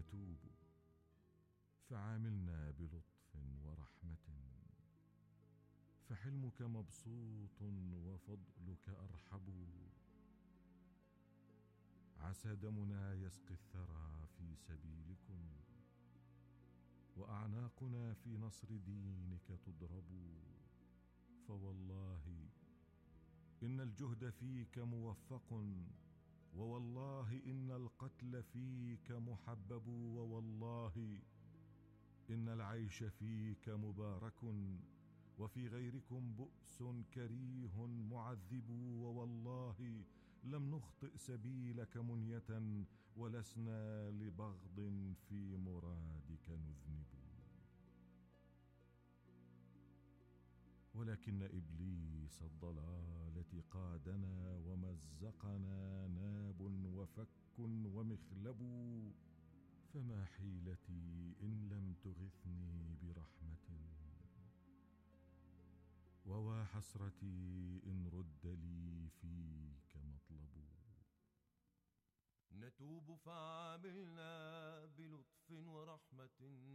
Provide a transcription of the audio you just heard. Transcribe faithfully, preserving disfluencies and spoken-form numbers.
نتوب فعاملنا بلطف ورحمة، فحلمك مبسوط وفضلك أرحب. عسى دمنا يسقي الثرى في سبيلكم، وأعناقنا في نصر دينك تضرب. فوالله إن الجهد فيك موفق، ووالله إن القتل فيك محبب، ووالله إن العيش فيك مبارك، وفي غيركم بؤس كريه معذب. ووالله لم نخطئ سبيلك منية، ولسنا لبغض في مرادك نذنب. ولكن إبليس الضلالة قادنا ومزقنا ناب وفك ومخلب. فما حيلتي إن لم تغثني برحمة، ووا حسرتي إن رد لي فيك مطلب. نتوب فعاملنا بلطف ورحمة